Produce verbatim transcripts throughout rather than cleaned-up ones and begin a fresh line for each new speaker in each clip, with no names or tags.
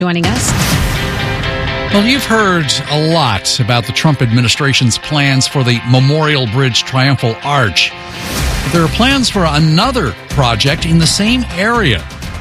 joining us.
Well, you've heard a lot about the Trump administration's plans for the Memorial Bridge Triumphal Arch. But there are plans for another project in the same area.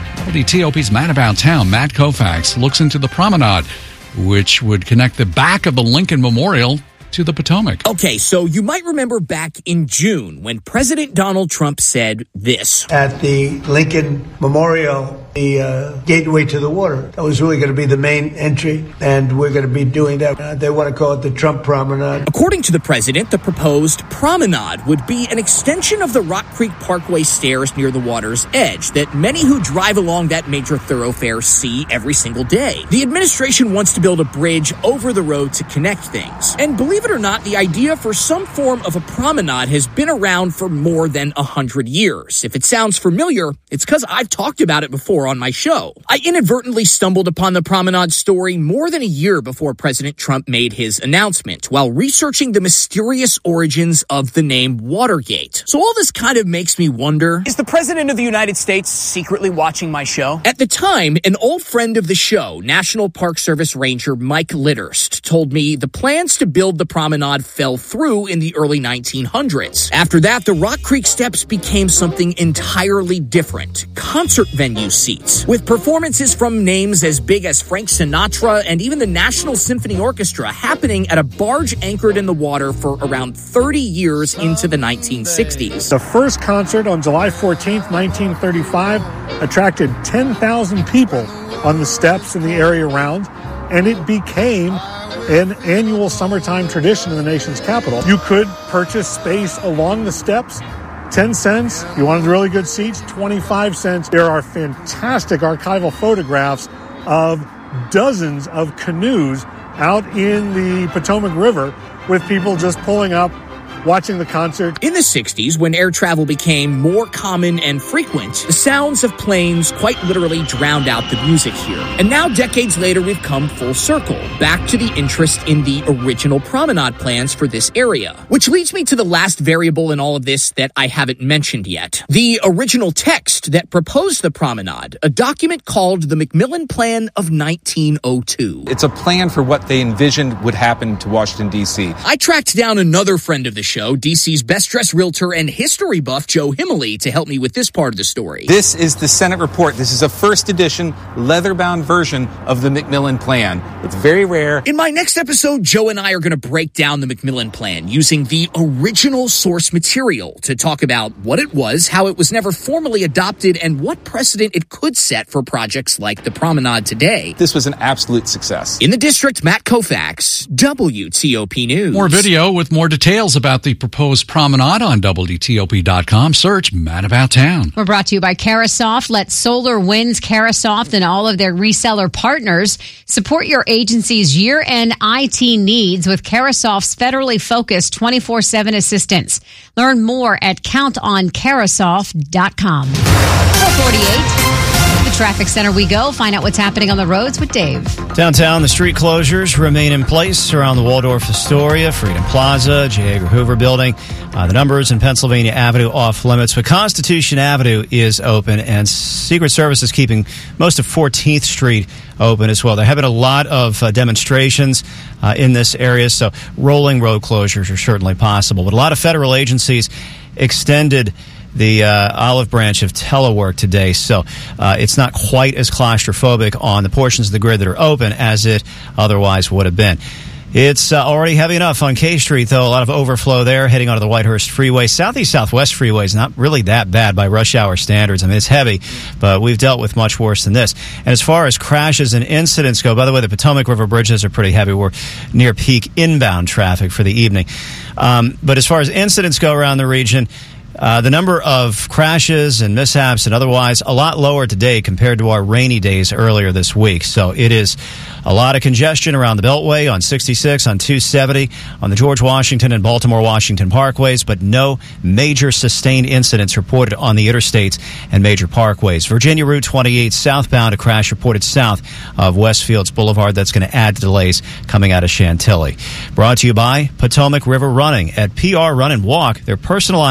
W T O P's Mad About Town, Matt Koufax, looks into the promenade, which would connect the back of the Lincoln Memorial to the Potomac.
Okay, so you might remember back in June when President Donald Trump said this.
At the Lincoln Memorial, the uh, gateway to the water. That was really going to be the main entry, and we're going to be doing that. Uh, they want to call it the Trump Promenade.
According to the president, the proposed promenade would be an extension of the Rock Creek Parkway stairs near the water's edge that many who drive along that major thoroughfare see every single day. The administration wants to build a bridge over the road to connect things. And believe it or not, the idea for some form of a promenade has been around for more than a hundred years. If it sounds familiar, it's because I've talked about it before on my show. I inadvertently stumbled upon the promenade story more than a year before President Trump made his announcement while researching the mysterious origins of the name Watergate. So all this kind of makes me wonder, is the President of the United States secretly watching my show? At the time, an old friend of the show, National Park Service Ranger Mike Litterst, told me the plans to build the promenade fell through in the early nineteen hundreds. After that, the Rock Creek Steps became something entirely different. Concert venue seats, with performances from names as big as Frank Sinatra and even the National Symphony Orchestra happening at a barge anchored in the water for around thirty years into the nineteen sixties.
The first concert on July fourteenth, nineteen thirty-five attracted ten thousand people on the steps in the area around, and it became an annual summertime tradition in the nation's capital. You could purchase space along the steps, ten cents. You wanted really good seats, twenty-five cents. There are fantastic archival photographs of dozens of canoes out in the Potomac River with people just pulling up, watching the concert.
In the sixties, when air travel became more common and frequent, the sounds of planes quite literally drowned out the music here. And now, decades later, we've come full circle, back to the interest in the original promenade plans for this area. Which leads me to the last variable in all of this that I haven't mentioned yet. The original text that proposed the promenade, a document called the Macmillan Plan of nineteen oh two.
It's a plan for what they envisioned would happen to Washington, D C.
I tracked down another friend of the show, D C's best-dressed realtor and history buff, Joe Himmeley, to help me with this part of the story.
This is the Senate report. This is a first edition, leather-bound version of the Macmillan Plan. It's very rare.
In my next episode, Joe and I are going to break down the Macmillan Plan using the original source material to talk about what it was, how it was never formally adopted, and what precedent it could set for projects like the Promenade today.
This was an absolute success.
In the district, Matt Koufax, W T O P News.
More video with more details about the proposed promenade on W T O P dot com. Search Mad About Town.
We're brought to you by Carasoft. Let SolarWinds, Carasoft, and all of their reseller partners support your agency's year-end I T needs with Carasoft's federally focused twenty-four seven assistance. Learn more at count on carasoft dot com. four forty-eight. The traffic center we go. Find out what's happening on the roads with Dave.
Downtown, the street closures remain in place around the Waldorf Astoria, Freedom Plaza, J. Edgar Hoover Building. Uh, the numbers in Pennsylvania Avenue off limits, but Constitution Avenue is open, and Secret Service is keeping most of fourteenth Street open as well. They're having a lot of uh, demonstrations uh, in this area, so rolling road closures are certainly possible. But a lot of federal agencies extended the uh, olive branch of telework today, so uh, it's not quite as claustrophobic on the portions of the grid that are open as it otherwise would have been. It's uh, already heavy enough on K Street, though. A lot of overflow there heading onto the Whitehurst Freeway. Southeast-Southwest Freeway is not really that bad by rush hour standards. I mean, it's heavy, but we've dealt with much worse than this. And as far as crashes and incidents go, by the way, the Potomac River bridges are pretty heavy. We're near peak inbound traffic for the evening. Um, but as far as incidents go around the region, Uh, the number of crashes and mishaps and otherwise a lot lower today compared to our rainy days earlier this week. So it is a lot of congestion around the Beltway, on sixty-six, on two seventy, on the George Washington and Baltimore Washington parkways, but no major sustained incidents reported on the interstates and major parkways. Virginia Route twenty-eight southbound, a crash reported south of Westfields Boulevard. That's going to add to delays coming out of Chantilly. Brought to you by Potomac River Running. At P R Run and Walk, their personalized fitting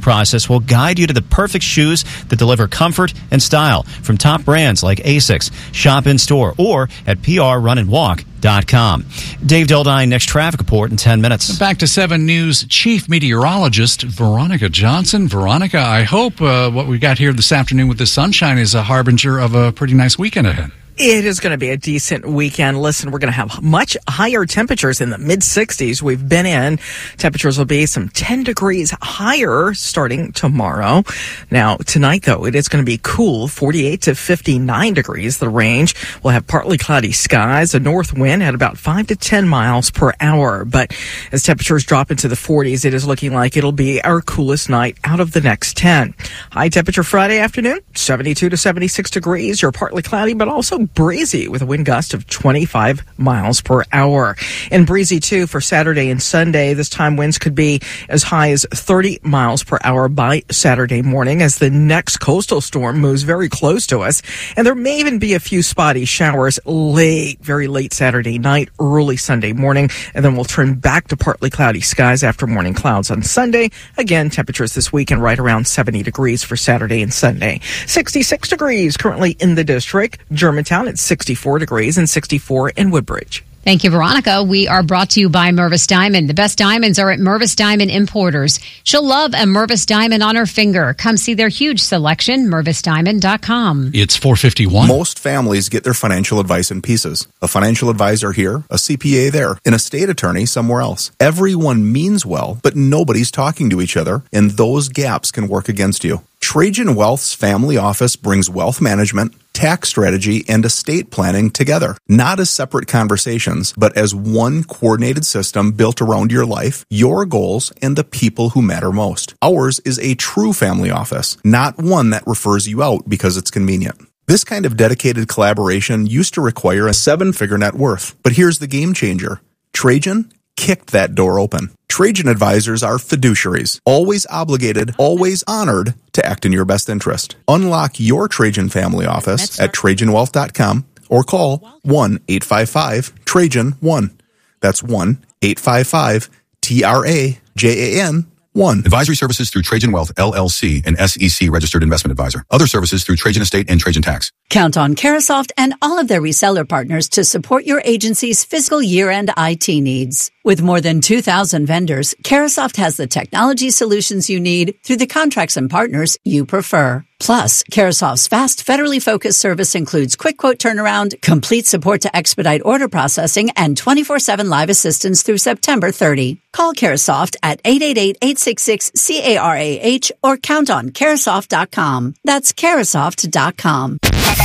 process will guide you to the perfect shoes that deliver comfort and style from top brands like Asics. Shop in store or at p r run and walk dot com. Dave Dildine, next traffic report in ten minutes.
Back to seven News Chief Meteorologist Veronica Johnson. Veronica, I hope uh, what we got here this afternoon with the sunshine is a harbinger of a pretty nice weekend ahead.
It is going to be a decent weekend. Listen, we're going to have much higher temperatures in the mid sixties. We've been in. Temperatures will be some ten degrees higher starting tomorrow. Now, tonight, though, it is going to be cool, forty-eight to fifty-nine degrees, the range. We'll have partly cloudy skies, a north wind at about five to ten miles per hour. But as temperatures drop into the forties, it is looking like it'll be our coolest night out of the next ten. High temperature Friday afternoon, seventy-two to seventy-six degrees. You're partly cloudy, but also breezy with a wind gust of twenty-five miles per hour. And breezy too for Saturday and Sunday. This time winds could be as high as thirty miles per hour by Saturday morning as the next coastal storm moves very close to us. And there may even be a few spotty showers late, very late Saturday night, early Sunday morning. And then we'll turn back to partly cloudy skies after morning clouds on Sunday. Again, temperatures this weekend right around seventy degrees for Saturday and Sunday. sixty-six degrees currently in the district. Germantown at sixty-four degrees and sixty-four in Woodbridge.
Thank you, Veronica. We are brought to you by Mervis Diamond. The best diamonds are at Mervis Diamond Importers. She'll love a Mervis diamond on her finger. Come see their huge selection, mervis diamond dot com.
It's four fifty-one.
Most families get their financial advice in pieces. A financial advisor here, a C P A there, an estate attorney somewhere else. Everyone means well, but nobody's talking to each other, and those gaps can work against you. Trajan Wealth's family office brings wealth management, tax strategy, and estate planning together, not as separate conversations, but as one coordinated system built around your life, your goals, and the people who matter most. Ours is a true family office, not one that refers you out because it's convenient. This kind of dedicated collaboration used to require a seven-figure net worth, but here's the game changer. Trajan kicked that door open. Trajan advisors are fiduciaries, always obligated, always honored to act in your best interest. Unlock your Trajan family office at trajan wealth dot com or call one eight five five Trajan one. That's one eight five five T R A J A N one.
Advisory services through Trajan Wealth, L L C, an S E C registered investment advisor. Other services through Trajan Estate and Trajan Tax.
Count on Carasoft and all of their reseller partners to support your agency's fiscal year-end I T needs. With more than two thousand vendors, Carasoft has the technology solutions you need through the contracts and partners you prefer. Plus, Carasoft's fast, federally focused service includes quick quote turnaround, complete support to expedite order processing, and twenty-four seven live assistance through September thirtieth. Call Carasoft at eight eight eight, eight six six, C A R A H or count on Carasoft dot com. That's Carasoft dot com.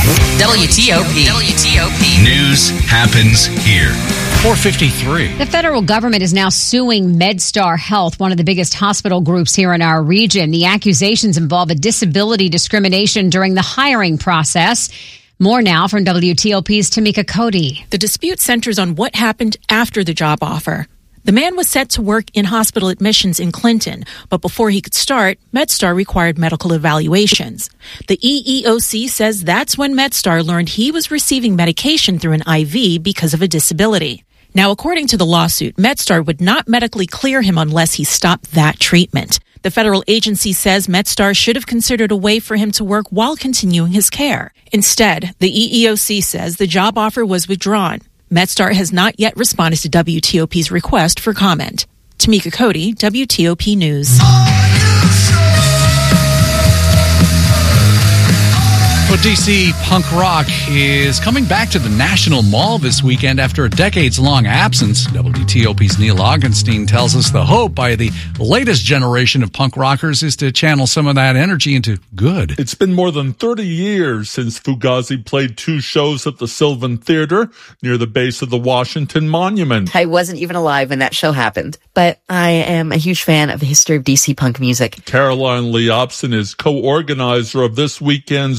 W T O P. W T O P.
News happens here.
four fifty-three.
The federal government is now suing MedStar Health, one of the biggest hospital groups here in our region. The accusations involve a disability discrimination during the hiring process. More now from W T O P's Tamika Cody.
The dispute centers on what happened after the job offer. The man was set to work in hospital admissions in Clinton, but before he could start, MedStar required medical evaluations. The E E O C says that's when MedStar learned he was receiving medication through an I V because of a disability. Now, according to the lawsuit, MedStar would not medically clear him unless he stopped that treatment. The federal agency says MedStar should have considered a way for him to work while continuing his care. Instead, the E E O C says the job offer was withdrawn. MedStar has not yet responded to W T O P's request for comment. Tamika Cody, W T O P News.
Well, D C punk rock is coming back to the National Mall this weekend after a decades-long absence. W T O P's Neil Augenstein tells us the hope by the latest generation of punk rockers is to channel some of that energy into good.
It's been more than thirty years since Fugazi played two shows at the Sylvan Theater near the base of the Washington Monument.
I wasn't even alive when that show happened, but I am a huge fan of the history of D C punk music.
Caroline Leopson is co-organizer of this weekend's War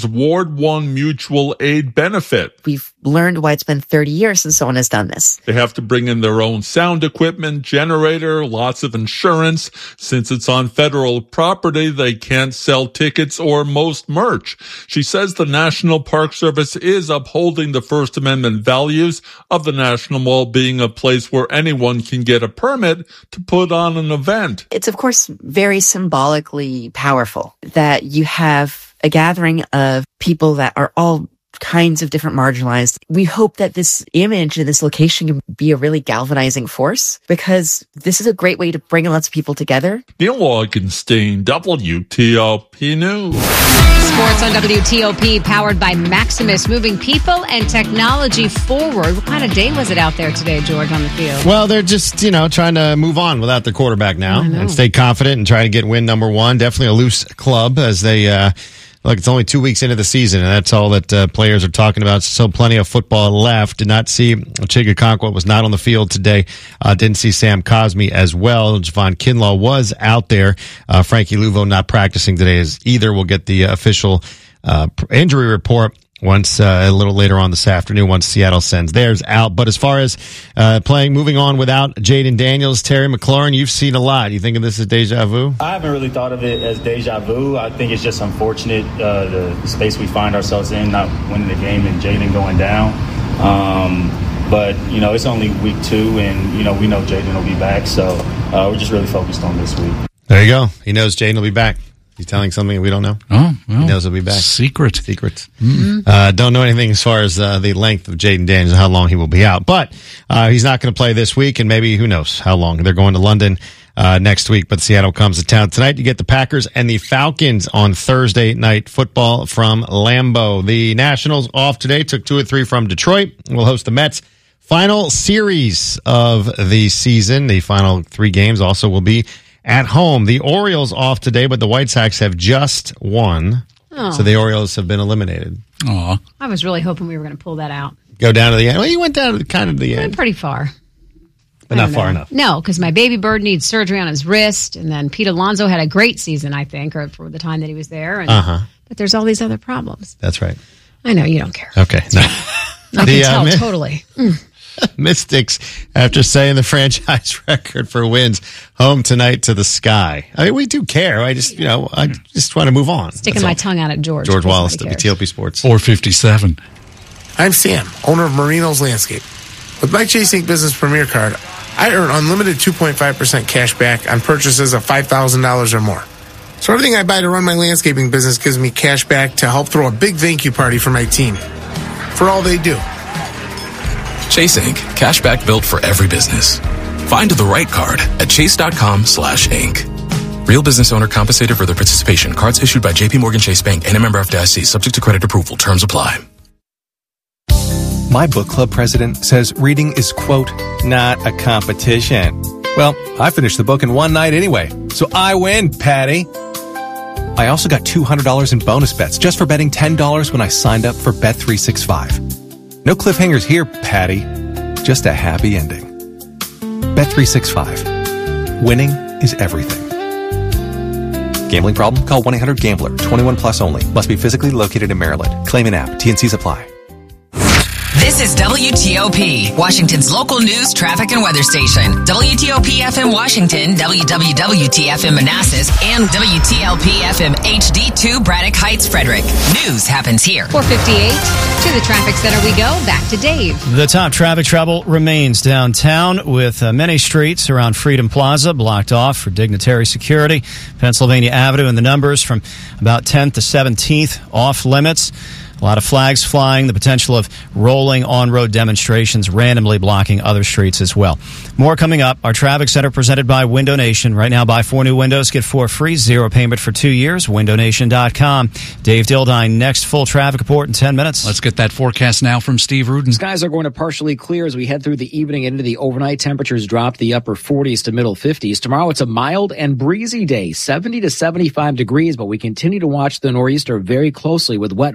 hard-won mutual aid benefit.
We've learned why it's been thirty years since someone has done this.
They have to bring in their own sound equipment, generator, lots of insurance. Since it's on federal property, they can't sell tickets or most merch. She says the National Park Service is upholding the First Amendment values of the National Mall being a place where anyone can get a permit to put on an event.
It's, of course, very symbolically powerful that you have a gathering of people that are all kinds of different marginalized. We hope that this image and this location can be a really galvanizing force, because this is a great way to bring lots of people together.
Neil Augenstein, W T O P News.
Sports on W T O P, powered by Maximus, moving people and technology forward. What kind of day was it out there today, George, on the field?
Well, they're just, you know, trying to move on without their quarterback now and stay confident and try to get win number one. Definitely a loose club as they, uh, look, it's only two weeks into the season, and that's all that uh, players are talking about. So plenty of football left. Did not see Chiga Conquet was not on the field today. Uh, didn't see Sam Cosme as well. Javon Kinlaw was out there. Uh, Frankie Luvo not practicing today as either. We'll get the uh, official uh, injury report once uh, a little later on this afternoon, once Seattle sends theirs out. But as far as uh, playing, moving on without Jaden Daniels, Terry McLaurin, you've seen a lot. You think of this as deja vu?
I haven't really thought of it as deja vu. I think it's just unfortunate, uh, the space we find ourselves in, not winning the game and Jaden going down. Um, but, you know, it's only week two, and, you know, we know Jaden will be back. So uh, we're just really focused on this week.
There you go. He knows Jaden will be back. He's telling something we don't know.
Oh, well,
he knows he'll be back.
Secret.
Secret. Mm-hmm. Uh, don't know anything as far as uh, the length of Jaden Daniels and how long he will be out. But uh, he's not going to play this week, and maybe who knows how long. They're going to London uh, next week, but Seattle comes to town tonight. You get the Packers and the Falcons on Thursday night football from Lambeau. The Nationals off today, took two or three from Detroit. We'll host the Mets. Final series of the season. The final three games also will be at home. The Orioles off today, but the White Sox have just won.
Oh.
So the Orioles have been eliminated.
Aw.
I was really hoping we were going to pull that out.
Go down to the end. Well, you went down to kind of the end.
Pretty far.
But not far enough.
No, because my baby bird needs surgery on his wrist, and then Pete Alonso had a great season, I think, or for the time that he was there. And,
uh-huh.
But there's all these other problems.
That's right.
I know, you don't care.
Okay. No.
I
the,
can tell,
uh,
totally. Mm.
Mystics, after saying the franchise record for wins, home tonight to the Sky. I mean, we do care. I just, you know, I just want to move on.
Sticking my tongue out at George.
George Wallace, W T O P Sports.
four fifty-seven.
I'm Sam, owner of Marino's Landscape. With my Chase Incorporated Business Premier Card, I earn unlimited two point five percent cash back on purchases of five thousand dollars or more. So everything I buy to run my landscaping business gives me cash back to help throw a big thank you party for my team. For all they do.
Chase Incorporated. Cashback built for every business. Find the right card at chase.com slash Inc. Real business owner compensated for their participation. Cards issued by J P Morgan Chase Bank and a member F D I C. Subject to credit approval. Terms apply.
My book club president says reading is, quote, not a competition. Well, I finished the book in one night anyway, so I win, Patty. I also got two hundred dollars in bonus bets just for betting ten dollars when I signed up for Bet three sixty-five. No cliffhangers here, Patty. Just a happy ending. Bet three sixty-five. Winning is everything. Gambling problem? Call one eight hundred gambler. twenty-one plus only. Must be physically located in Maryland. Claim an app. T and C's apply.
This is W T O P, Washington's local news, traffic, and weather station. W T O P F M Washington, W W W T F M Manassas, and W T L P F M H D two Braddock Heights, Frederick. News happens here.
four fifty-eight, to the traffic center we go. Back to Dave.
The top traffic trouble remains downtown with uh, many streets around Freedom Plaza blocked off for dignitary security. Pennsylvania Avenue and the numbers from about tenth to seventeenth off limits. A lot of flags flying, the potential of rolling on-road demonstrations randomly blocking other streets as well. More coming up. Our traffic center presented by Window Nation. Right now, buy four new windows, get four free, zero payment for two years. window nation dot com. Dave Dildine, next full traffic report in ten minutes.
Let's get that forecast now from Steve Rudin.
Skies are going to partially clear as we head through the evening and into the overnight. Temperatures drop to the upper forties to middle fifties. Tomorrow, it's a mild and breezy day, seventy to seventy-five degrees, but we continue to watch the nor'easter very closely with wet weather along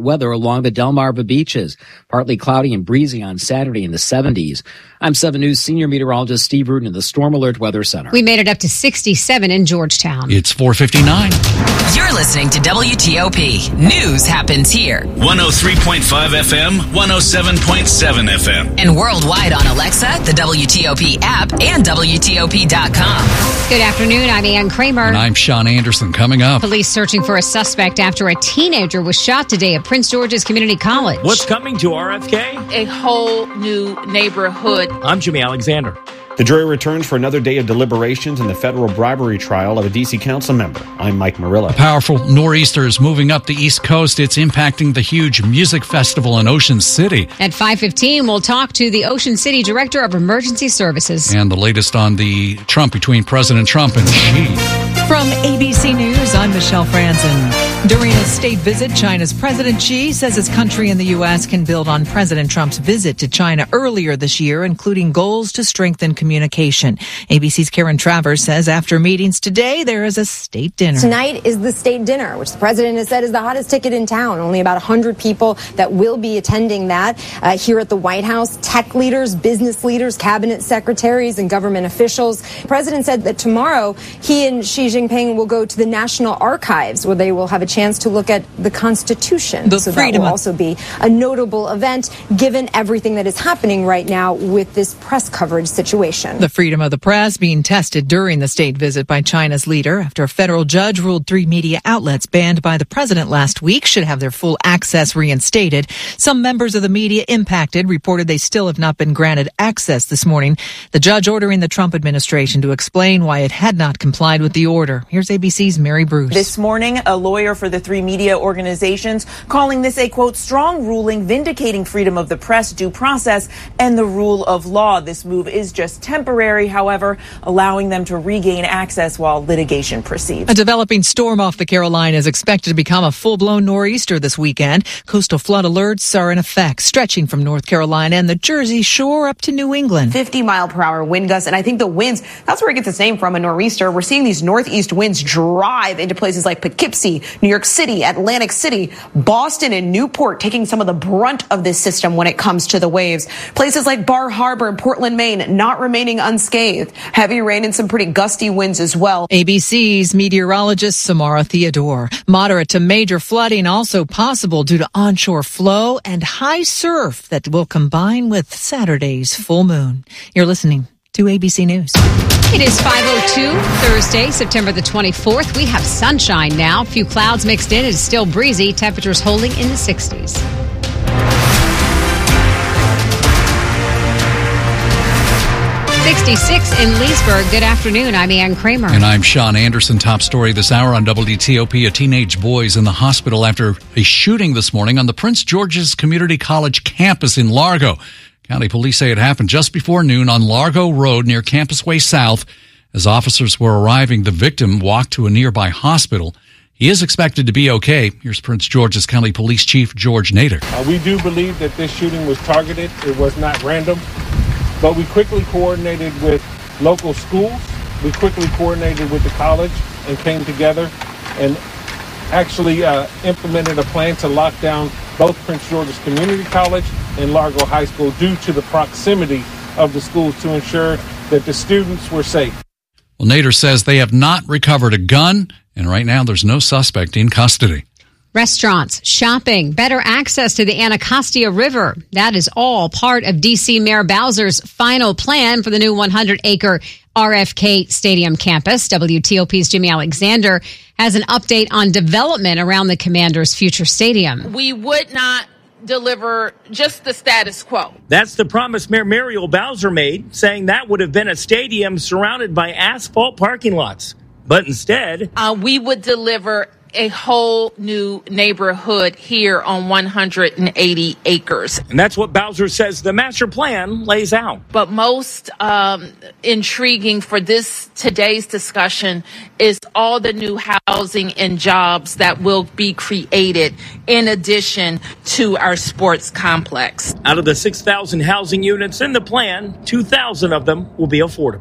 along the Delmarva beaches. Partly cloudy and breezy on Saturday in the seventies. I'm seven News senior meteorologist Steve Rudin in the Storm Alert Weather Center.
We made it up to sixty-seven in Georgetown.
It's four fifty-nine.
You're listening to W T O P. News happens here.
one oh three point five F M, one oh seven point seven F M.
And worldwide on Alexa, the W T O P app, and W T O P dot com.
Good afternoon. I'm Ann Kramer.
And I'm Sean Anderson. Coming up.
Police searching for a suspect after a teenager was shot today at Prince George's Community College.
What's coming to R F K?
A whole new neighborhood.
I'm Jimmy Alexander.
The jury returns for another day of deliberations in the federal bribery trial of a D C council member. I'm Mike Murillo.
A powerful nor'easter is moving up the East Coast. It's impacting the huge music festival in Ocean City.
At five fifteen, we'll talk to the Ocean City Director of Emergency Services.
And the latest on the Trump between President Trump and Xi.
From A B C News, I'm Michelle Franzen. During a state visit, China's President Xi says his country and the U S can build on President Trump's visit to China earlier this year, including goals to strengthen communication. A B C's Karen Travers says after meetings today, there is a state dinner.
Tonight is the state dinner, which the president has said is the hottest ticket in town. Only about one hundred people that will be attending that uh, here at the White House. Tech leaders, business leaders, cabinet secretaries, and government officials. The president said that tomorrow he and Xi Jinping will go to the National Archives, where they will have a chance to look at the Constitution.
The
so
freedom
that will
of-
also be a notable event, given everything that is happening right now with this press coverage situation.
The freedom of the press being tested during the state visit by China's leader after a federal judge ruled three media outlets banned by the president last week should have their full access reinstated. Some members of the media impacted reported they still have not been granted access this morning. The judge ordering the Trump administration to explain why it had not complied with the order. Here's A B C's Mary Bruce.
This morning, a lawyer for the three media organizations calling this a, quote, strong ruling vindicating freedom of the press, due process, and the rule of law. This move is just temporary, however, allowing them to regain access while litigation proceeds.
A developing storm off the Carolinas is expected to become a full-blown nor'easter this weekend. Coastal flood alerts are in effect, stretching from North Carolina and the Jersey Shore up to New England.
fifty mile per hour wind gusts, and I think the winds, that's where it gets its name from, a nor'easter. We're seeing these northeast winds drive into places like Poughkeepsie, New York City, Atlantic City, Boston, and Newport, taking some of the brunt of this system when it comes to the waves. Places like Bar Harbor and Portland, Maine, not remaining unscathed. Heavy rain and some pretty gusty winds as well.
A B C's meteorologist Samara Theodore. Moderate to major flooding also possible due to onshore flow and high surf that will combine with Saturday's full moon. You're listening to A B C News.
It is five oh two, Thursday, September the twenty-fourth. We have sunshine now. A few clouds mixed in. It is still breezy. Temperatures holding in the sixties. sixty-six in Leesburg. Good afternoon. I'm Ann Kramer.
And I'm Sean Anderson. Top story this hour on W T O P. A teenage boy is in the hospital after a shooting this morning on the Prince George's Community College campus in Largo. County police say it happened just before noon on Largo Road near Campus Way South. As officers were arriving, the victim walked to a nearby hospital. He is expected to be okay. Here's Prince George's County Police Chief George Nader.
Uh, we do believe that this shooting was targeted. It was not random. But we quickly coordinated with local schools. We quickly coordinated with the college and came together and actually uh, implemented a plan to lock down both Prince George's Community College and Largo High School due to the proximity of the schools to ensure that the students were safe.
Well, Nader says they have not recovered a gun, and right now there's no suspect in custody.
Restaurants, shopping, better access to the Anacostia River. That is all part of D C Mayor Bowser's final plan for the new one hundred acre R F K Stadium campus. W T O P's Jimmy Alexander has an update on development around the Commanders' future stadium.
We would not deliver just the status quo.
That's the promise Mayor Muriel Bowser made, saying that would have been a stadium surrounded by asphalt parking lots. But instead,
uh, we would deliver a whole new neighborhood here on one hundred eighty acres.
And that's what Bowser says the master plan lays out.
But most um, intriguing for this today's discussion is all the new housing and jobs that will be created in addition to our sports complex.
Out of the six thousand housing units in the plan, two thousand of them will be affordable.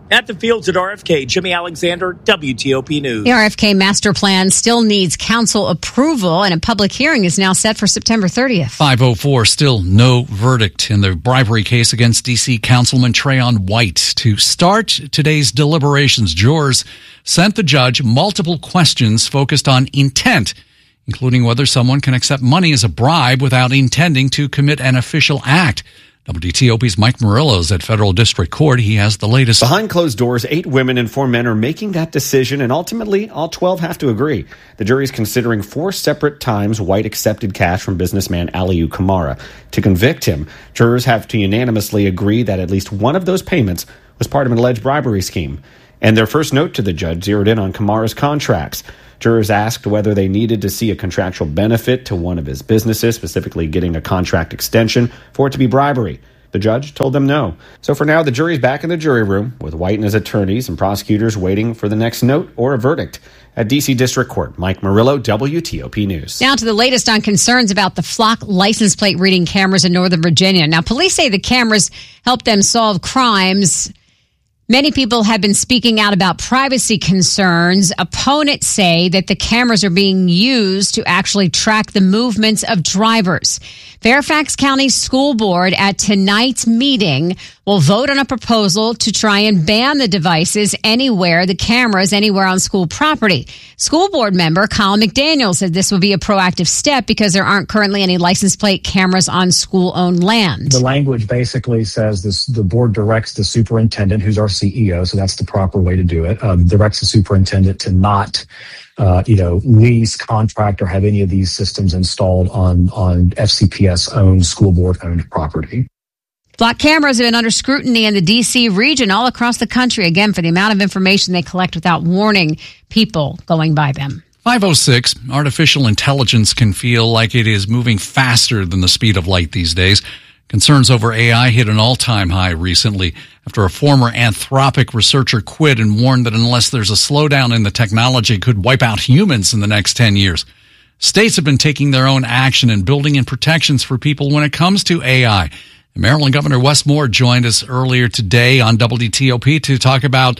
At the fields at R F K, Jimmy Alexander, W T O P News.
The R F K master plan still needs council approval, and a public hearing is now set for September thirtieth.
five oh four, still no verdict in the bribery case against D C Councilman Trayon White. To start today's deliberations, jurors sent the judge multiple questions focused on intent, including whether someone can accept money as a bribe without intending to commit an official act. W T O P's Mike Murillo is at Federal District Court. He has the latest.
Behind closed doors, eight women and four men are making that decision, and ultimately, all twelve have to agree. The jury is considering four separate times White accepted cash from businessman Aliu Kamara. To convict him, jurors have to unanimously agree that at least one of those payments was part of an alleged bribery scheme. And their first note to the judge zeroed in on Kamara's contracts. Jurors asked whether they needed to see a contractual benefit to one of his businesses, specifically getting a contract extension, for it to be bribery. The judge told them no. So for now, the jury's back in the jury room, with White and his attorneys and prosecutors waiting for the next note or a verdict. At D C District Court, Mike Murillo, W T O P News.
Now to the latest on concerns about the Flock license plate reading cameras in Northern Virginia. Now, police say the cameras help them solve crimes. Many people have been speaking out about privacy concerns. Opponents say that the cameras are being used to actually track the movements of drivers. Fairfax County School Board at tonight's meeting will vote on a proposal to try and ban the devices anywhere, the cameras anywhere on school property. School board member Kyle McDaniel said this would be a proactive step because there aren't currently any license plate cameras on school-owned land.
The language basically says this: the board directs the superintendent, who's our C E O, so that's the proper way to do it, um, directs the superintendent to not Uh, you know, lease, contract, or have any of these systems installed on, on F C P S-owned, school board-owned property.
Flock cameras have been under scrutiny in the D C region all across the country, again, for the amount of information they collect without warning people going by them.
five oh six, artificial intelligence can feel like it is moving faster than the speed of light these days. Concerns over A I hit an all-time high recently after a former Anthropic researcher quit and warned that unless there's a slowdown in the technology, it could wipe out humans in the next ten years. States have been taking their own action and building in protections for people when it comes to A I. And Maryland Governor Wes Moore joined us earlier today on W T O P to talk about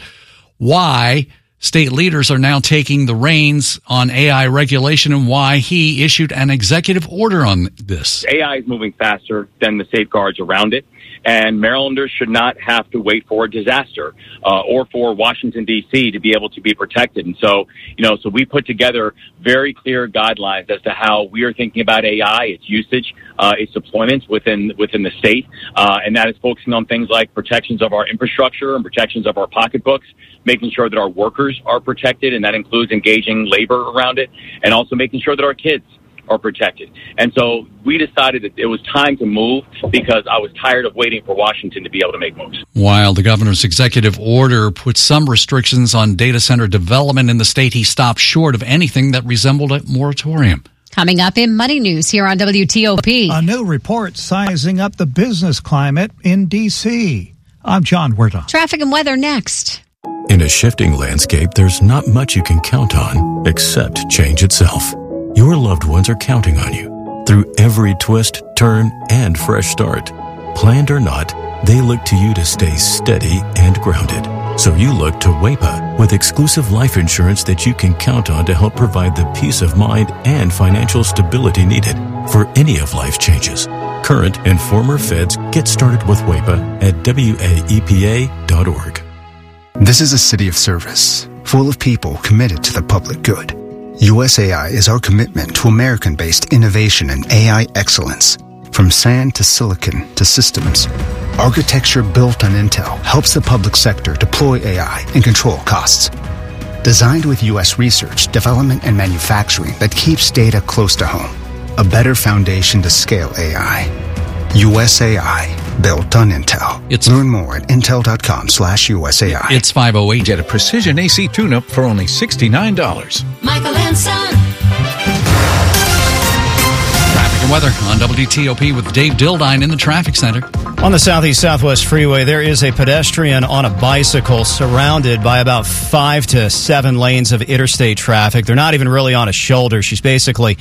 why state leaders are now taking the reins on A I regulation and why he issued an executive order on this.
A I is moving faster than the safeguards around it, and Marylanders should not have to wait for a disaster uh, or for Washington, D C to be able to be protected. And so, you know, so we put together very clear guidelines as to how we are thinking about A I, its usage, uh, its deployments within within the state, uh, and that is focusing on things like protections of our infrastructure and protections of our pocketbooks, making sure that our workers are protected, and that includes engaging labor around it, and also making sure that our kids are protected. And so we decided that it was time to move because I was tired of waiting for Washington to be able to make moves.
While the governor's executive order put some restrictions on data center development in the state, he stopped short of anything that resembled a moratorium.
Coming up in Money News here on W T O P.
A new report sizing up the business climate in D C. I'm John Huerta.
Traffic and weather next.
In a shifting landscape, there's not much you can count on except change itself. Your loved ones are counting on you through every twist, turn, and fresh start. Planned or not, they look to you to stay steady and grounded. So you look to W A P A with exclusive life insurance that you can count on to help provide the peace of mind and financial stability needed for any of life's changes. Current and former feds get started with W A P A at W A E P A dot org.
This is a city of service, full of people committed to the public good. U S A I is our commitment to American-based innovation and A I excellence. From sand to silicon to systems, architecture built on Intel helps the public sector deploy A I and control costs. Designed with U S research, development, and manufacturing that keeps data close to home. A better foundation to scale A I. U S A I, built on Intel.
It's
Learn more at intel.com slash USAI.
It's five oh eight.
Get a precision A C tune-up for only sixty-nine dollars.
Michael and Son.
Traffic and weather on W T O P with Dave Dildine in the traffic center.
On the Southeast Southwest Freeway, there is a pedestrian on a bicycle surrounded by about five to seven lanes of interstate traffic. They're not even really on a shoulder. She's basically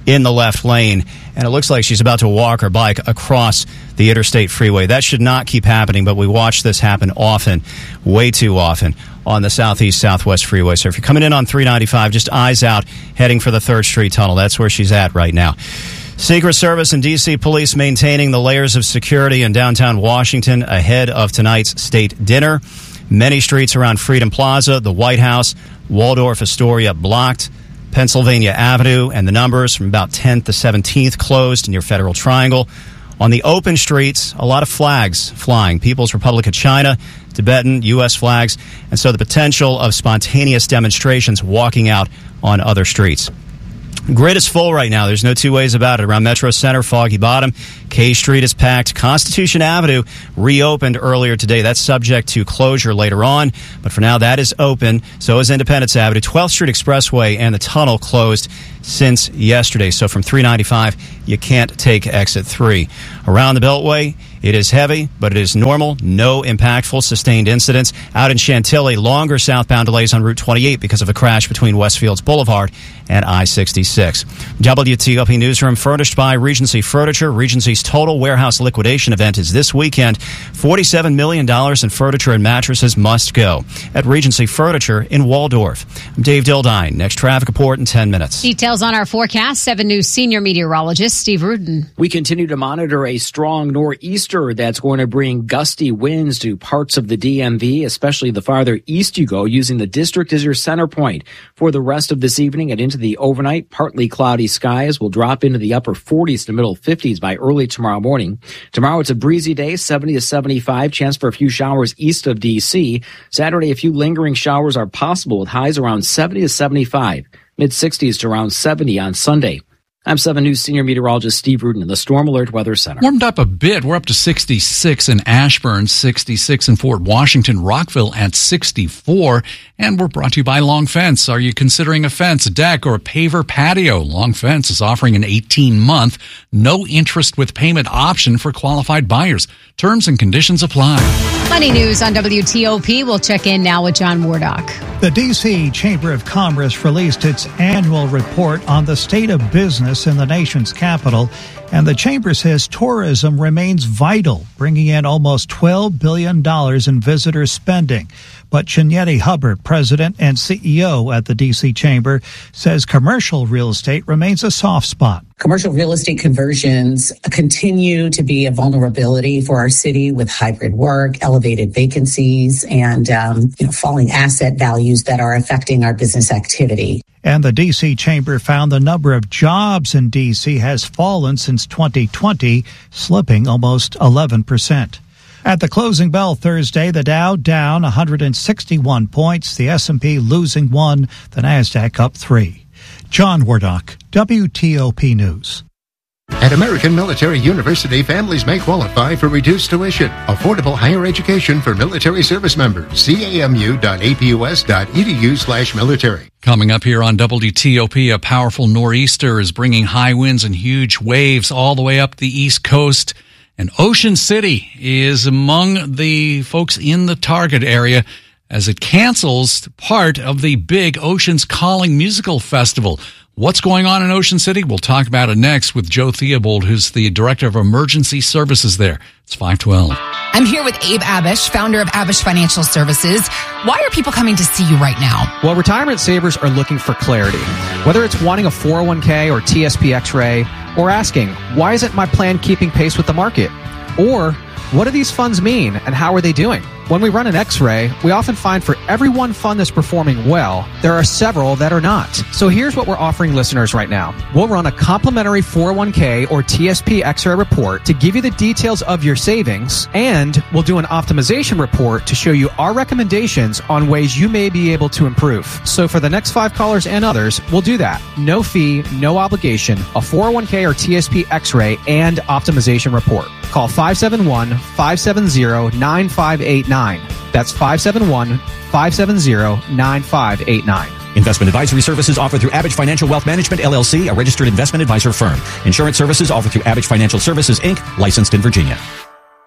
in the left lane, and it looks like she's about to walk her bike across the interstate freeway. That should not keep happening, but we watch this happen often, way too often, on the Southeast Southwest freeway. So if you're coming in on three ninety-five, just eyes out, heading for the third Street Tunnel. That's where she's at right now. Secret Service and D C police maintaining the layers of security in downtown Washington ahead of tonight's state dinner. Many streets around Freedom Plaza, the White House, Waldorf Astoria blocked. Pennsylvania Avenue and the numbers from about tenth to seventeenth closed near Federal Triangle. On the open streets, a lot of flags flying. People's Republic of China, Tibetan, U S flags, and so the potential of spontaneous demonstrations walking out on other streets. Grid is full right now. There's no two ways about it. Around Metro Center, Foggy Bottom, K Street is packed. Constitution Avenue reopened earlier today. That's subject to closure later on, but for now that is open. So is Independence Avenue. twelfth Street Expressway and the tunnel closed since yesterday. So from three ninety-five, you can't take exit three. Around the Beltway, it is heavy, but it is normal. No impactful sustained incidents. Out in Chantilly, longer southbound delays on Route twenty-eight because of a crash between Westfields Boulevard and I sixty-six. W T O P Newsroom furnished by Regency Furniture. Regency's total warehouse liquidation event is this weekend. forty-seven million dollars in furniture and mattresses must go at Regency Furniture in Waldorf. I'm Dave Dildine. Next traffic report in ten minutes.
Details on our forecast. seven News senior meteorologist Steve Rudin.
We continue to monitor a strong nor'easter that's going to bring gusty winds to parts of the D M V, especially the farther east you go, using the district as your center point. For the rest of this evening and into the overnight, partly cloudy skies will drop into the upper forties to middle fifties by early tomorrow morning. Tomorrow it's a breezy day, seventy to seventy-five, chance for a few showers east of D C. Saturday, a few lingering showers are possible with highs around seventy to seventy-five, mid-sixties to around seventy on Sunday. I'm seven News senior meteorologist Steve Rudin in the Storm Alert Weather Center.
Warmed up a bit. We're up to sixty-six in Ashburn, sixty-six in Fort Washington, Rockville at sixty-four. And we're brought to you by Long Fence. Are you considering a fence, a deck, or a paver patio? Long Fence is offering an eighteen-month, no-interest with payment option for qualified buyers. Terms and conditions apply.
Money news on W T O P. We'll check in now with John Wardock.
The D C Chamber of Commerce released its annual report on the state of business in the nation's capital, and the chamber says tourism remains vital, bringing in almost twelve billion dollars in visitor spending. But Chinyere Hubbard, president and C E O at the D C Chamber, says commercial real estate remains a soft spot.
Commercial real estate conversions continue to be a vulnerability for our city with hybrid work, elevated vacancies, and um, you know, falling asset values that are affecting our business activity.
And the D C Chamber found the number of jobs in D C has fallen since twenty twenty, slipping almost eleven percent. At the closing bell Thursday, the Dow down one hundred sixty-one points, the S and P losing one, the Nasdaq up three. John Wardock, W T O P News.
At American Military University, families may qualify for reduced tuition, affordable higher education for military service members. C A M U dot A P U S dot E D U slash military.
Coming up here on W T O P, a powerful nor'easter is bringing high winds and huge waves all the way up the East Coast. And Ocean City is among the folks in the target area as it cancels part of the big Oceans Calling musical festival. What's going on in Ocean City? We'll talk about it next with Joe Theobald, who's the Director of Emergency Services there. It's five twelve.
I'm here with Abe Abish, founder of Abish Financial Services. Why are people coming to see you right now?
Well, retirement savers are looking for clarity. Whether it's wanting a four oh one k or T S P X-ray, or asking, why isn't my plan keeping pace with the market? Or, what do these funds mean and how are they doing? When we run an X-ray, we often find for every one fund that's performing well, there are several that are not. So here's what we're offering listeners right now. We'll run a complimentary four oh one k or T S P X-ray report to give you the details of your savings, and we'll do an optimization report to show you our recommendations on ways you may be able to improve. So for the next five callers and others, we'll do that. No fee, no obligation, a four oh one k or T S P X-ray and optimization report. Call five seven one, five seven zero, nine five eight nine. That's five seven one, five seven zero, nine five eight nine.
Investment advisory services offered through Abish Financial Wealth Management, L L C, a registered investment advisor firm. Insurance services offered through Abish Financial Services, Incorporated, licensed in Virginia.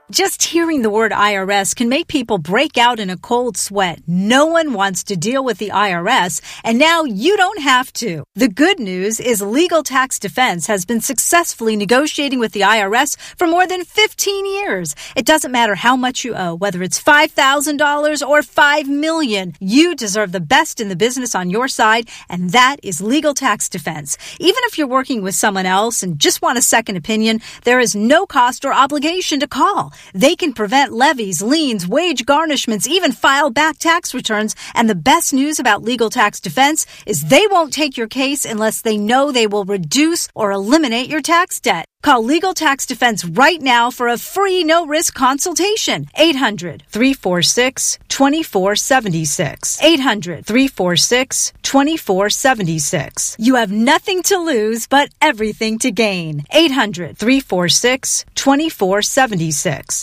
Just hearing the word I R S can make people break out in a cold sweat. No one wants to deal with the I R S, and now you don't have to. The good news is Legal Tax Defense has been successfully negotiating with the I R S for more than fifteen years. It doesn't matter how much you owe, whether it's five thousand dollars or five million dollars. You deserve the best in the business on your side, and that is Legal Tax Defense. Even if you're working with someone else and just want a second opinion, there is no cost or obligation to call. They can prevent levies, liens, wage garnishments, even file back tax returns. And the best news about Legal Tax Defense is they won't take your case unless they know they will reduce or eliminate your tax debt. Call Legal Tax Defense right now for a free no-risk consultation. eight hundred, three four six, two four seven six. eight hundred, three four six, two four seven six. You have nothing to lose but everything to gain. eight hundred, three four six, two four seven six.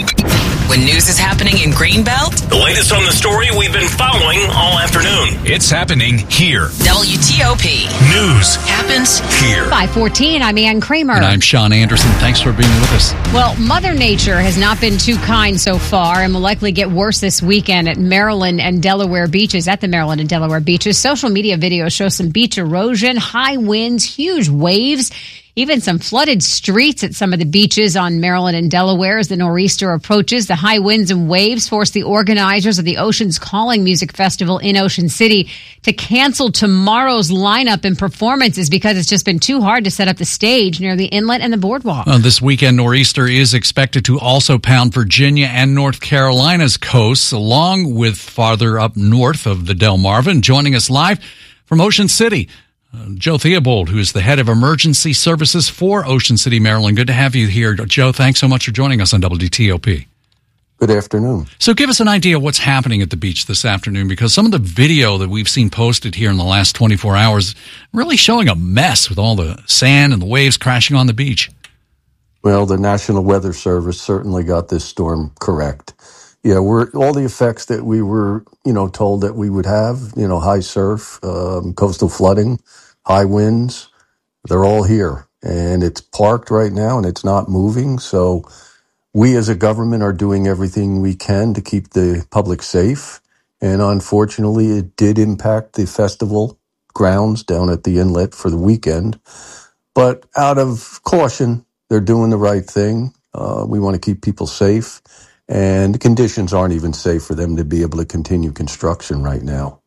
When news is happening in Greenbelt,
the latest on the story we've been following all afternoon. It's happening here.
W T O P.
News
happens
here.
five fourteen, I'm Ann Kramer.
And I'm Sean Anderson. Thanks for being with us.
Well, Mother Nature has not been too kind so far and will likely get worse this weekend at Maryland and Delaware beaches, at the Maryland and Delaware beaches. Social media videos show some beach erosion, high winds, huge waves, even some flooded streets at some of the beaches on Maryland and Delaware as the nor'easter approaches. The high winds and waves forced the organizers of the Oceans Calling Music Festival in Ocean City to cancel tomorrow's lineup and performances because it's just been too hard to set up the stage near the inlet and the boardwalk.
Well, this weekend, nor'easter is expected to also pound Virginia and North Carolina's coasts, along with farther up north of the Delmarva. Joining us live from Ocean City, Uh, Joe Theobald, who is the head of emergency services for Ocean City, Maryland. Good to have you here. Joe, thanks so much for joining us on W T O P.
Good afternoon.
So give us an idea of what's happening at the beach this afternoon, because some of the video that we've seen posted here in the last twenty-four hours really showing a mess with all the sand and the waves crashing on the beach.
Well, the National Weather Service certainly got this storm correct. Yeah, we're all the effects that we were, you know, told that we would have, you know, high surf, um, coastal flooding, high winds, they're all here. And it's parked right now and it's not moving. So we as a government are doing everything we can to keep the public safe. And unfortunately, it did impact the festival grounds down at the inlet for the weekend. But out of caution, they're doing the right thing. Uh, we want to keep people safe. And the conditions aren't even safe for them to be able to continue construction right now.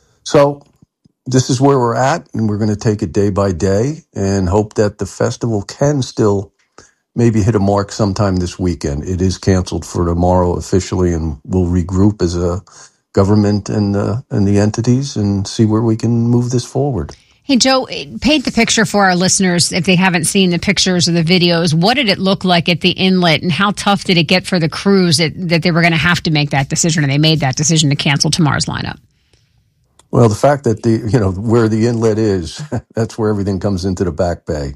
So this is where we're at, and we're going to take it day by day and hope that the festival can still maybe hit a mark sometime this weekend. It is canceled for tomorrow officially, and we'll regroup as a government and, uh, and the entities and see where we can move this forward.
Hey, Joe, paint the picture for our listeners if they haven't seen the pictures or the videos. What did it look like at the inlet, and how tough did it get for the crews that, that they were going to have to make that decision, and they made that decision to cancel tomorrow's lineup?
Well, the fact that the, you know, where the inlet is, that's where everything comes into the back bay.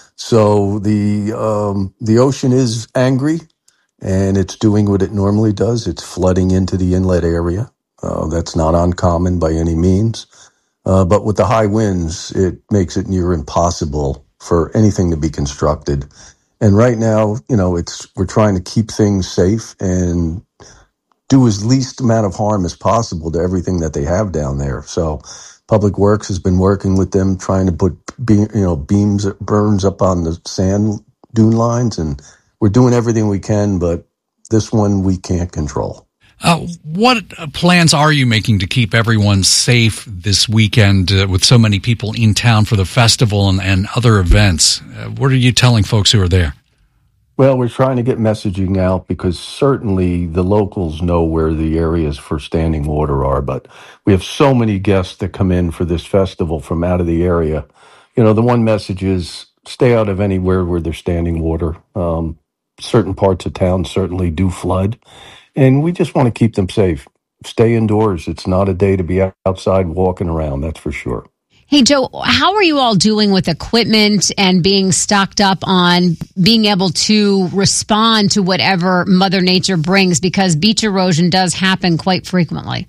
So the, um, the ocean is angry, and it's doing what it normally does. It's flooding into the inlet area. Uh, that's not uncommon by any means. Uh, but with the high winds, it makes it near impossible for anything to be constructed. And right now, you know, it's we're trying to keep things safe and do as least amount of harm as possible to everything that they have down there. So Public Works has been working with them, trying to put be, you know beams, burns up on the sand dune lines, and we're doing everything we can, but this one we can't control.
Uh, what plans are you making to keep everyone safe this weekend uh, with so many people in town for the festival and, and other events? Uh, what are you telling folks who are there?
Well, we're trying to get messaging out because certainly the locals know where the areas for standing water are, but we have so many guests that come in for this festival from out of the area. You know, the one message is stay out of anywhere where there's standing water. Um, certain parts of town certainly do flood. And we just want to keep them safe. Stay indoors. It's not a day to be outside walking around, that's for sure.
Hey, Joe, how are you all doing with equipment and being stocked up on being able to respond to whatever Mother Nature brings? Because beach erosion does happen quite frequently.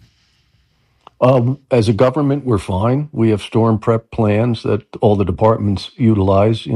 Um, as a government, we're fine. We have storm prep plans that all the departments utilize. You know,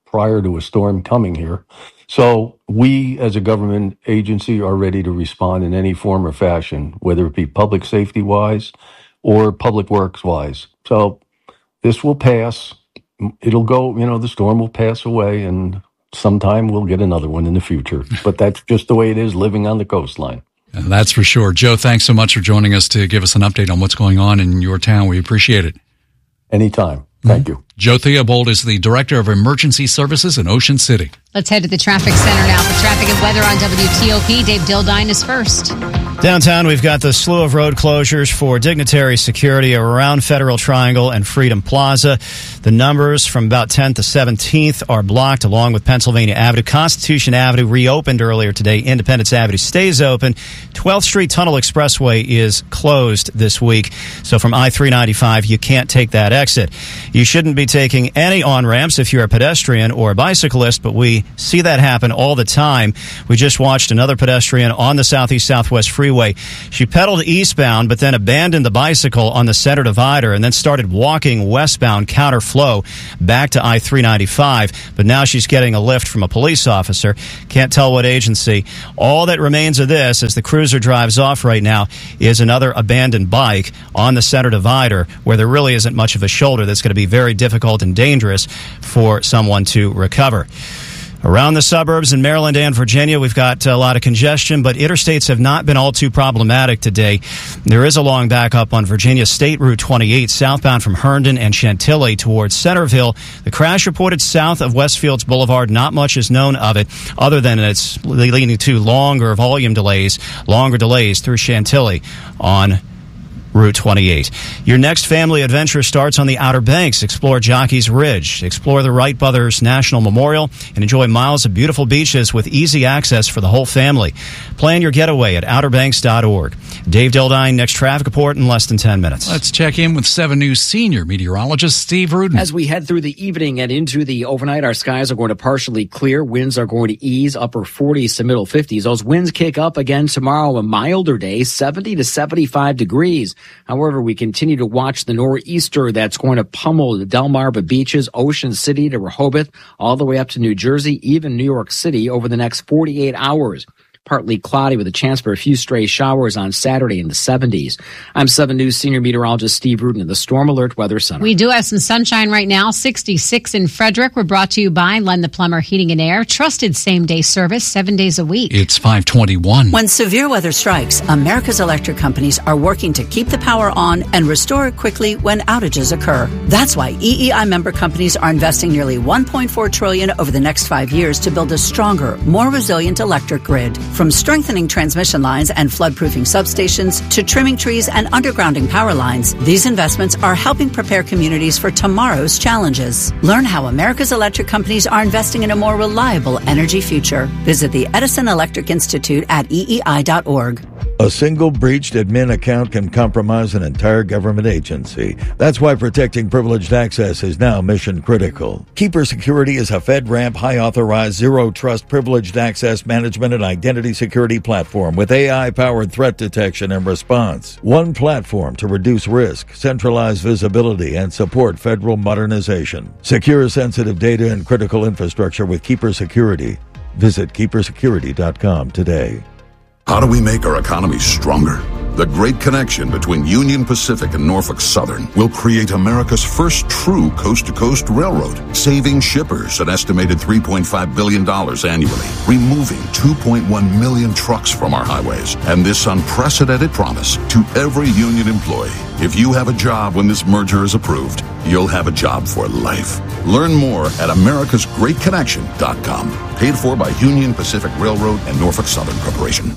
prior to a storm coming here. So we, as a government agency, are ready to respond in any form or fashion, whether it be public safety wise or public works wise. So this will pass. It'll go, you know, the storm will pass away, and sometime we'll get another one in the future. But that's just the way it is living on the coastline.
That's for sure. Joe, thanks so much for joining us to give us an update on what's going on in your town. We appreciate it.
Anytime. Thank you.
Joe Theobald is the Director of Emergency Services in Ocean City.
Let's head to the traffic center now for traffic and weather on W T O P. Dave Dildine is first.
Downtown, we've got the slew of road closures for dignitary security around Federal Triangle and Freedom Plaza. The numbers from about tenth to seventeenth are blocked, along with Pennsylvania Avenue. Constitution Avenue reopened earlier today. Independence Avenue stays open. twelfth Street Tunnel Expressway is closed this week. So from I three ninety-five, you can't take that exit. You shouldn't be taking any on-ramps if you're a pedestrian or a bicyclist, but we see that happen all the time. We just watched another pedestrian on the Southeast-Southwest Freeway. She pedaled eastbound, but then abandoned the bicycle on the center divider and then started walking westbound counterflow back to I three ninety-five. But now she's getting a lift from a police officer. Can't tell what agency. All that remains of this, as the cruiser drives off right now, is another abandoned bike on the center divider where there really isn't much of a shoulder that's going to be very difficult and dangerous for someone to recover. Around the suburbs in Maryland and Virginia, we've got a lot of congestion, but interstates have not been all too problematic today. There is a long backup on Virginia State Route twenty-eight, southbound from Herndon and Chantilly towards Centerville. The crash reported south of Westfields Boulevard. Not much is known of it, other than it's leading to longer volume delays, longer delays through Chantilly on Route twenty-eight. Your next family adventure starts on the Outer Banks. Explore Jockey's Ridge, explore the Wright Brothers National Memorial, and enjoy miles of beautiful beaches with easy access for the whole family. Plan your getaway at outer banks dot org. Dave Dildine, next traffic report in less than ten minutes.
Let's check in with seven News senior meteorologist Steve Rudin.
As we head through the evening and into the overnight, our skies are going to partially clear. Winds are going to ease, upper forties to middle fifties. Those winds kick up again tomorrow, a milder day, seventy to seventy-five degrees. However, we continue to watch the nor'easter that's going to pummel the Delmarva beaches, Ocean City to Rehoboth, all the way up to New Jersey, even New York City over the next forty-eight hours. Partly cloudy with a chance for a few stray showers on Saturday in the seventies. I'm seven News senior meteorologist Steve Rudin in the Storm Alert Weather Center.
We do have some sunshine right now, sixty-six in Frederick. We're brought to you by Len the Plumber Heating and Air. Trusted same-day service, seven days a week.
It's five twenty-one.
When severe weather strikes, America's electric companies are working to keep the power on and restore it quickly when outages occur. That's why E E I member companies are investing nearly one point four trillion dollars over the next five years to build a stronger, more resilient electric grid. From strengthening transmission lines and flood-proofing substations to trimming trees and undergrounding power lines, these investments are helping prepare communities for tomorrow's challenges. Learn how America's electric companies are investing in a more reliable energy future. Visit the Edison Electric Institute at E E I dot org.
A single breached admin account can compromise an entire government agency. That's why protecting privileged access is now mission critical. Keeper Security is a FedRAMP high-authorized, zero-trust privileged access management and identity security platform with A I-powered threat detection and response. One platform to reduce risk, centralize visibility, and support federal modernization. Secure sensitive data and critical infrastructure with Keeper Security. Visit keeper security dot com today.
How do we make our economy stronger? The great connection between Union Pacific and Norfolk Southern will create America's first true coast-to-coast railroad, saving shippers an estimated three point five billion dollars annually, removing two point one million trucks from our highways, and this unprecedented promise to every union employee. If you have a job when this merger is approved, you'll have a job for life. Learn more at americas great connection dot com. Paid for by Union Pacific Railroad and Norfolk Southern Corporation.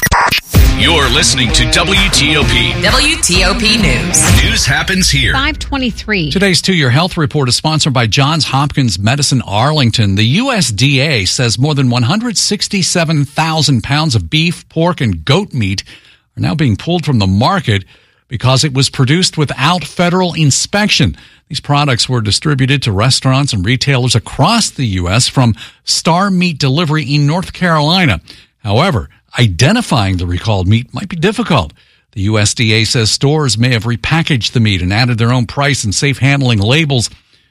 You're listening to W T O P.
W T O P News.
News happens here.
five twenty-three.
Today's Two Year Health Report is sponsored by Johns Hopkins Medicine Arlington. The U S D A says more than one hundred sixty-seven thousand pounds of beef, pork, and goat meat are now being pulled from the market because it was produced without federal inspection. These products were distributed to restaurants and retailers across the U S from Star Meat Delivery in North Carolina. However, identifying the recalled meat might be difficult. The U S D A says stores may have repackaged the meat and added their own price and safe handling labels,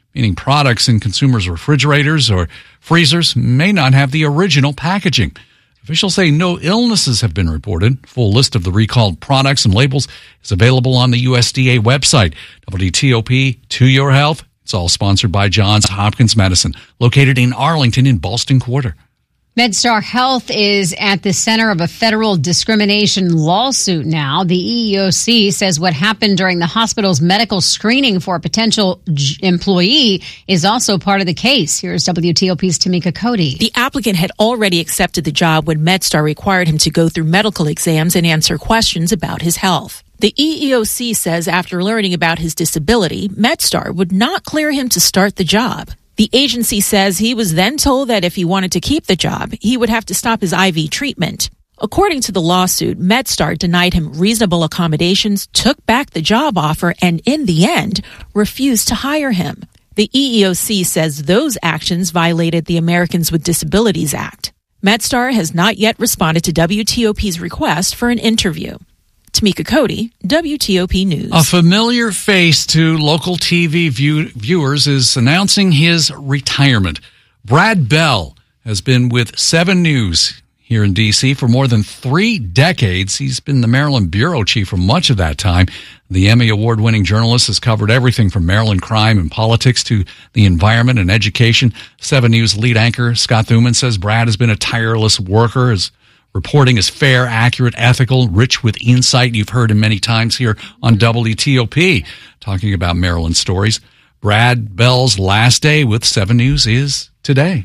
meaning products in consumers' refrigerators or freezers may not have the original packaging. Officials say no illnesses have been reported. Full list of the recalled products and labels is available on the U S D A website. W T O P, to your health. It's all sponsored by Johns Hopkins Medicine, located in Arlington in Ballston Quarter.
MedStar Health is at the center of a federal discrimination lawsuit now. The E E O C says what happened during the hospital's medical screening for a potential j- employee is also part of the case. Here's W T O P's Tamika Cody.
The applicant had already accepted the job when MedStar required him to go through medical exams and answer questions about his health. The E E O C says after learning about his disability, MedStar would not clear him to start the job. The agency says he was then told that if he wanted to keep the job, he would have to stop his I V treatment. According to the lawsuit, MedStar denied him reasonable accommodations, took back the job offer, and in the end, refused to hire him. The E E O C says those actions violated the Americans with Disabilities Act. MedStar has not yet responded to W T O P's request for an interview. Tamika Cody, W T O P News.
A familiar face to local T V view- viewers is announcing his retirement. Brad Bell has been with seven News here in D C for more than three decades. He's been the Maryland bureau chief for much of that time. The Emmy Award-winning journalist has covered everything from Maryland crime and politics to the environment and education. seven News lead anchor Scott Thuman says Brad has been a tireless worker. His reporting is fair, accurate, ethical, rich with insight. You've heard him many times here on W T O P talking about Maryland stories. Brad Bell's last day with seven News is today.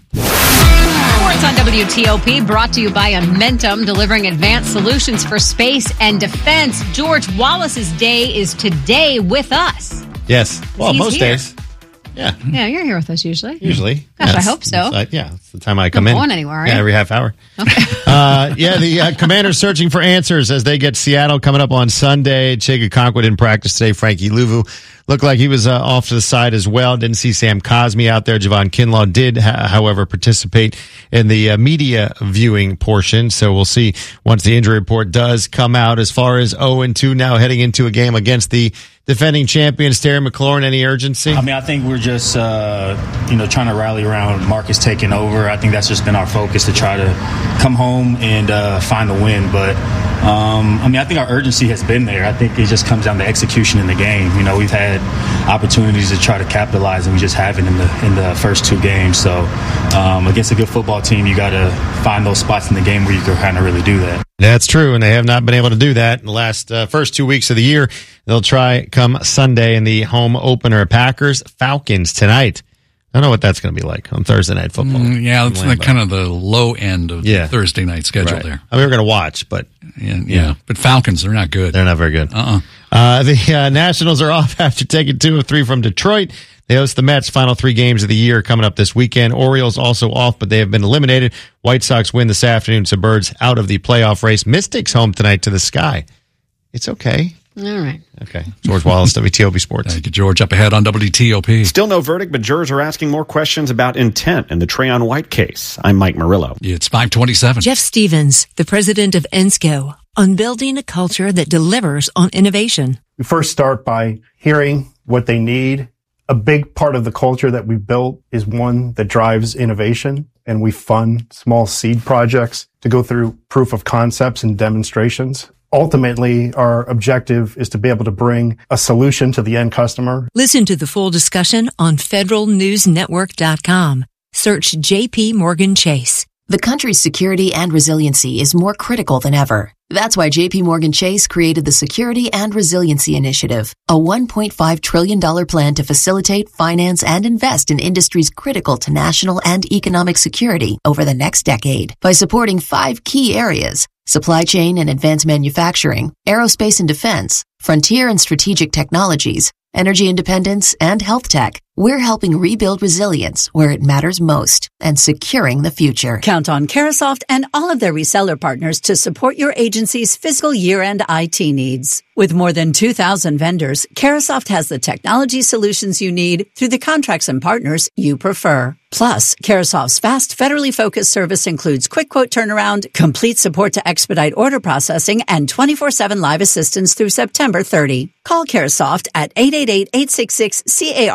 Sports on W T O P brought to you by Amentum, delivering advanced solutions for space and defense. George Wallace's day is today with us.
Yes. Well,
He's
most
here.
days. Yeah.
Yeah, you're here with us usually.
Usually.
Gosh,
Yeah,
I
it's-
hope so.
it's, uh, yeah, it's the time I come
Not
in.
going anywhere, are
Yeah,
you?
every half hour. Okay. uh, yeah, the uh, Commanders searching for answers as they get Seattle coming up on Sunday. Chig Okonkwo didn't practice today. Frankie Louvu looked like he was uh, off to the side as well. Didn't see Sam Cosmi out there. Javon Kinlaw did, ha- however, participate in the uh, media viewing portion. So we'll see once the injury report does come out. As far as oh and two now heading into a game against the defending champions, Terry McLaurin, any urgency?
I mean, I think we're just, uh, you know, trying to rally around Marcus taking over. I think that's just been our focus to try to come home and uh, find the win. But, um, I mean, I think our urgency has been there. I think it just comes down to execution in the game. You know, we've had opportunities to try to capitalize, and we just haven't in the in the first two games. So um, against a good football team, you got to find those spots in the game where you can kind of really do that.
That's true, and they have not been able to do that in the last uh, first two weeks of the year. They'll try come Sunday in the home opener. Packers Falcons tonight. I don't know what that's going to be like on Thursday Night Football.
Mm, yeah, it's like kind of the low end of
Yeah.
the Thursday night schedule
Right.
there.
I mean, we're going to watch, but
Yeah, yeah. But Falcons, they're not good.
they're not very good.
Uh-uh.
Uh, the uh, Nationals are off after taking two of three from Detroit. They host the Mets' final three games of the year coming up this weekend. Orioles also off, but they have been eliminated. White Sox win this afternoon, so Birds out of the playoff race. Mystics home tonight to the Sky. It's okay.
All right.
Okay. George Wallace, W T O P Sports.
Thank you, George. Up ahead on W T O P.
Still no verdict, but jurors are asking more questions about intent in the Trayon White case. I'm Mike Murillo.
It's five twenty-seven.
Jeff Stevens, the president of ENSCO, on building a culture that delivers on innovation.
We first start by hearing what they need. A big part of the culture that we built is one that drives innovation, and we fund small seed projects to go through proof of concepts and demonstrations. Ultimately, our objective is to be able to bring a solution to the end customer.
Listen to the full discussion on federal news network dot com. Search J P Morgan Chase.
The country's security and resiliency is more critical than ever. That's why J P Morgan Chase created the Security and Resiliency Initiative, a one point five trillion dollars plan to facilitate, finance, and invest in industries critical to national and economic security over the next decade. By supporting five key areas: supply chain and advanced manufacturing, aerospace and defense, frontier and strategic technologies, energy independence, and health tech, we're helping rebuild resilience where it matters most and securing the future.
Count on Carasoft and all of their reseller partners to support your agency's fiscal year-end I T needs. With more than two thousand vendors, Carasoft has the technology solutions you need through the contracts and partners you prefer. Plus, Carasoft's fast, federally focused service includes quick quote turnaround, complete support to expedite order processing, and twenty-four seven live assistance through September thirtieth. Call Carasoft at eight eight eight, eight six six, C A R A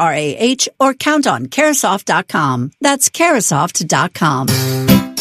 H or count on Carasoft dot com. That's Carasoft dot com.